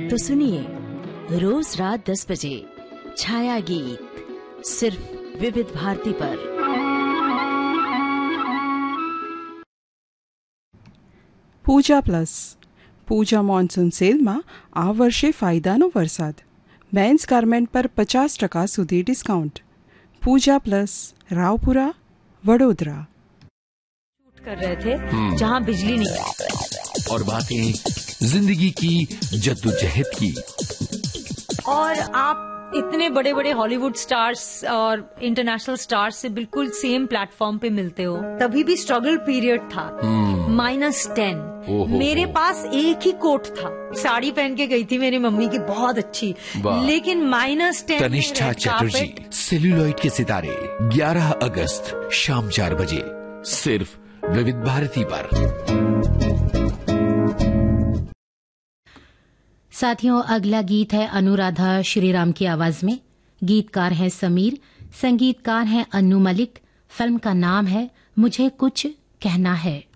तो सुनिए रोज रात 10 बजे छाया गीत सिर्फ विविध भारती पर। પૂજા પ્લસ પૂજા મોન્સૂન સેલમાં આ વર્ષે ફાયદાનો વરસાદ, મેન્સ ગાર્મેન્ટ પર 50% સુધી ડિસ્કાઉન્ટ। પૂજા પ્લસ, રાવપુરા, વડોદરા। कर रहे थे जहां बिजली नहीं और बातें जिंदगी की जद्दोजहद की। और आप इतने बड़े बड़े हॉलीवुड स्टार्स और इंटरनेशनल स्टार्स से बिल्कुल सेम प्लेटफॉर्म पे मिलते हो, तभी भी स्ट्रगल पीरियड था। -10 मेरे पास एक ही कोट था, साड़ी पहन के गई थी मेरी मम्मी की बहुत अच्छी, लेकिन -10। तनिष्ठा चटर्जी, सेल्यूलॉइड के सितारे, 11 अगस्त शाम 4 बजे सिर्फ विविध भारती पर। साथियों, अगला गीत है अनुराधा श्रीराम की आवाज में। गीतकार हैं समीर, संगीतकार हैं अन्नू मलिक। फिल्म का नाम है मुझे कुछ कहना है।